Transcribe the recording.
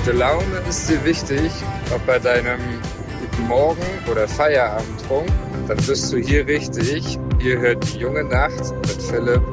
Gute Laune ist dir wichtig, ob bei deinem Guten Morgen oder Feierabendtrunk, dann bist du hier richtig. Ihr hört die junge Nacht mit Philipp